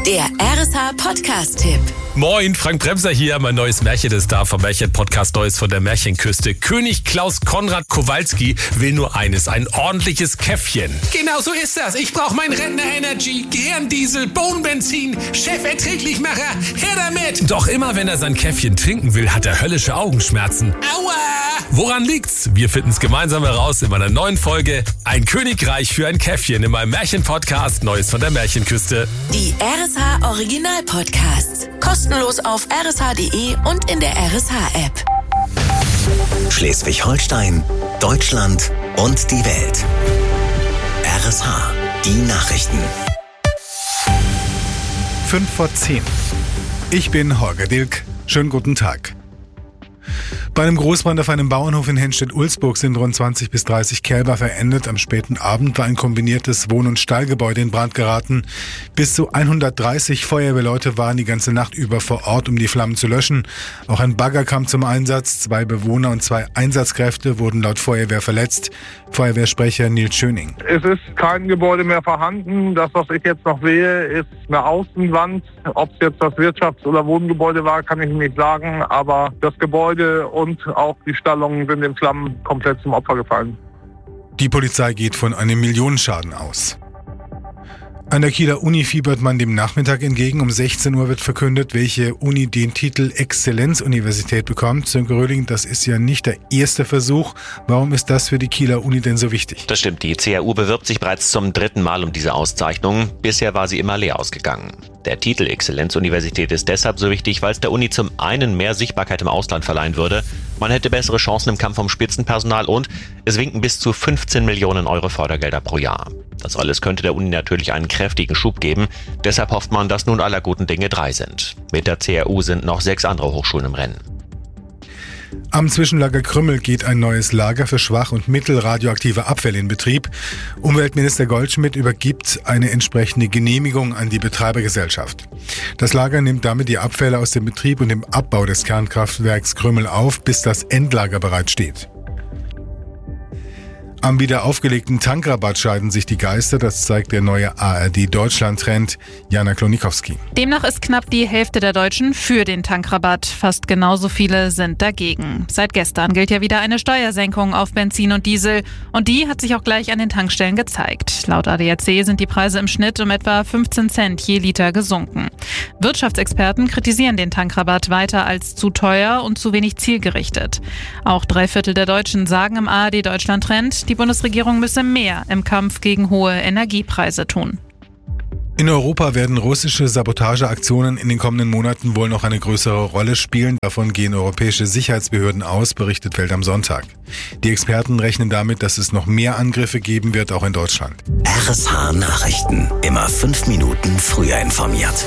Der RSH-Podcast-Tipp. Moin, Frank Bremser hier. Mein neues Märchen ist da vom Märchen-Podcast Neues von der Märchenküste. König Klaus Konrad Kowalski will nur eines, ein ordentliches Käffchen. Genau so ist das. Ich brauche mein Rentner-Energy, Gehirndiesel, Bohnenbenzin, Cheferträglichmacher, her damit! Doch immer wenn er sein Käffchen trinken will, hat er höllische Augenschmerzen. Aua! Woran liegt's? Wir finden's gemeinsam heraus in meiner neuen Folge Ein Königreich für ein Käffchen in meinem Märchen-Podcast Neues von der Märchenküste. Die RSH-Original-Podcasts. Kostenlos auf rsh.de und in der RSH-App. Schleswig-Holstein, Deutschland und die Welt. RSH, die Nachrichten. 5:10. Ich bin Holger Dilk. Schönen guten Tag. Bei einem Großbrand auf einem Bauernhof in Henstedt-Ulzburg sind rund 20 bis 30 Kälber verendet. Am späten Abend war ein kombiniertes Wohn- und Stallgebäude in Brand geraten. Bis zu 130 Feuerwehrleute waren die ganze Nacht über vor Ort, um die Flammen zu löschen. Auch ein Bagger kam zum Einsatz. 2 Bewohner und 2 Einsatzkräfte wurden laut Feuerwehr verletzt. Feuerwehrsprecher Nils Schöning. Es ist kein Gebäude mehr vorhanden. Das, was ich jetzt noch sehe, ist eine Außenwand. Ob es jetzt das Wirtschafts- oder Wohngebäude war, kann ich nicht sagen. Aber das Gebäude und auch die Stallungen sind in Flammen komplett zum Opfer gefallen. Die Polizei geht von einem Millionenschaden aus. An der Kieler Uni fiebert man dem Nachmittag entgegen. Um 16 Uhr wird verkündet, welche Uni den Titel Exzellenzuniversität bekommt. Sönke Röhling, das ist ja nicht der erste Versuch. Warum ist das für die Kieler Uni denn so wichtig? Das stimmt, die CAU bewirbt sich bereits zum 3. Mal um diese Auszeichnung. Bisher war sie immer leer ausgegangen. Der Titel Exzellenzuniversität ist deshalb so wichtig, weil es der Uni zum einen mehr Sichtbarkeit im Ausland verleihen würde, man hätte bessere Chancen im Kampf um Spitzenpersonal und es winken bis zu 15 Millionen Euro Fördergelder pro Jahr. Das alles könnte der Uni natürlich einen kräftigen Schub geben. Deshalb hofft man, dass nun aller guten Dinge 3 sind. Mit der CAU sind noch 6 andere Hochschulen im Rennen. Am Zwischenlager Krümmel geht ein neues Lager für schwach- und mittelradioaktive Abfälle in Betrieb. Umweltminister Goldschmidt übergibt eine entsprechende Genehmigung an die Betreibergesellschaft. Das Lager nimmt damit die Abfälle aus dem Betrieb und dem Abbau des Kernkraftwerks Krümmel auf, bis das Endlager bereitsteht. Am wieder aufgelegten Tankrabatt scheiden sich die Geister, das zeigt der neue ARD-Deutschland-Trend. Jana Klonikowski. Demnach ist knapp die Hälfte der Deutschen für den Tankrabatt. Fast genauso viele sind dagegen. Seit gestern gilt ja wieder eine Steuersenkung auf Benzin und Diesel. Und die hat sich auch gleich an den Tankstellen gezeigt. Laut ADAC sind die Preise im Schnitt um etwa 15 Cent je Liter gesunken. Wirtschaftsexperten kritisieren den Tankrabatt weiter als zu teuer und zu wenig zielgerichtet. Auch 3/4 der Deutschen sagen im ARD-Deutschland-Trend, die Bundesregierung müsse mehr im Kampf gegen hohe Energiepreise tun. In Europa werden russische Sabotageaktionen in den kommenden Monaten wohl noch eine größere Rolle spielen. Davon gehen europäische Sicherheitsbehörden aus, berichtet Welt am Sonntag. Die Experten rechnen damit, dass es noch mehr Angriffe geben wird, auch in Deutschland. RSH Nachrichten. Immer 5 Minuten früher informiert.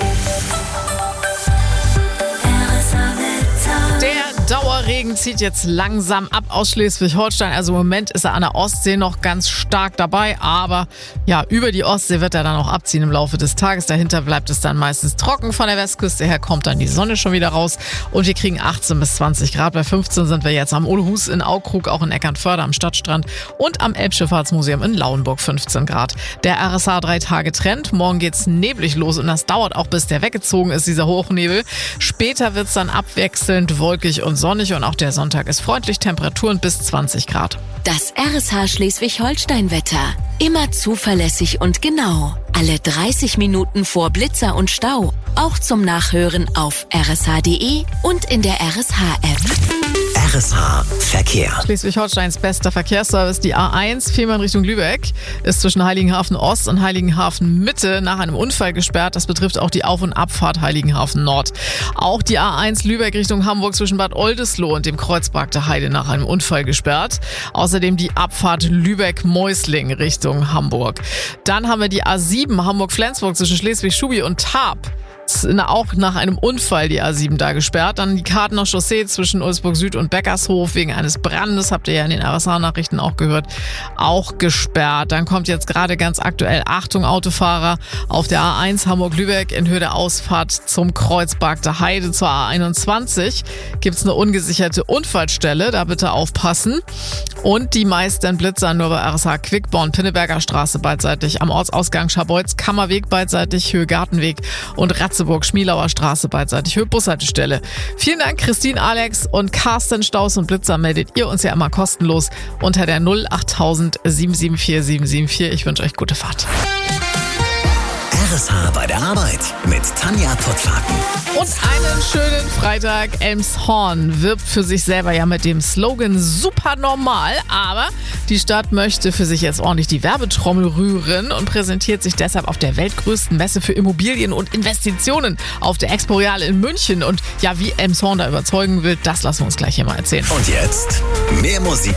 Dauerregen zieht jetzt langsam ab aus Schleswig-Holstein. Also im Moment ist er an der Ostsee noch ganz stark dabei. Aber ja, über die Ostsee wird er dann auch abziehen im Laufe des Tages. Dahinter bleibt es dann meistens trocken. Von der Westküste her kommt dann die Sonne schon wieder raus. Und wir kriegen 18 bis 20 Grad. Bei 15 sind wir jetzt am Olehus in Aukrug, auch in Eckernförde am Stadtstrand. Und am Elbschifffahrtsmuseum in Lauenburg 15 Grad. Der RSH 3-Tage-Trend. Morgen geht's neblig los und das dauert auch, bis der weggezogen ist, dieser Hochnebel. Später wird's dann abwechselnd wolkig und sonnig und auch der Sonntag ist freundlich, Temperaturen bis 20 Grad. Das RSH Schleswig-Holstein-Wetter. Immer zuverlässig und genau. Alle 30 Minuten vor Blitzer und Stau. Auch zum Nachhören auf rsh.de und in der RSH-App. RSH Verkehr. Schleswig-Holsteins bester Verkehrsservice, die A1, vielmehr in Richtung Lübeck, ist zwischen Heiligenhafen Ost und Heiligenhafen Mitte nach einem Unfall gesperrt. Das betrifft auch die Auf- und Abfahrt Heiligenhafen Nord. Auch die A1 Lübeck Richtung Hamburg zwischen Bad Oldesloe und dem Kreuzberg der Heide nach einem Unfall gesperrt. Außerdem die Abfahrt Lübeck-Meusling Richtung Hamburg. Dann haben wir die A7 Hamburg-Flensburg zwischen Schleswig-Schubi und Tarp. auch nach einem Unfall die A7 da gesperrt. Dann die Kartener Chaussee zwischen Ulsburg Süd und Beckershof wegen eines Brandes, habt ihr ja in den RSA-Nachrichten auch gehört, auch gesperrt. Dann kommt jetzt gerade ganz aktuell, Achtung Autofahrer, auf der A1 Hamburg-Lübeck in Höhe der Ausfahrt zum Kreuzberg der Heide zur A21 gibt's eine ungesicherte Unfallstelle, da bitte aufpassen. Und die meisten Blitzer nur bei RSH Quickborn, Pinneberger Straße beidseitig, am Ortsausgang Scharbeutz, Kammerweg beidseitig, Höhe Gartenweg und Ratzeburg, Schmielauer Straße beidseitig, Höhe Bushaltestelle. Vielen Dank Christine, Alex und Carsten. Staus und Blitzer meldet ihr uns ja immer kostenlos unter der 08000 774 774. Ich wünsche euch gute Fahrt. RSH bei der Arbeit mit Tanja Pottlaken. Und einen schönen Freitag. Elmshorn wirbt für sich selber ja mit dem Slogan super normal, aber die Stadt möchte für sich jetzt ordentlich die Werbetrommel rühren und präsentiert sich deshalb auf der weltgrößten Messe für Immobilien und Investitionen auf der Expo Real in München. Und ja, wie Elmshorn da überzeugen will, das lassen wir uns gleich hier mal erzählen. Und jetzt mehr Musik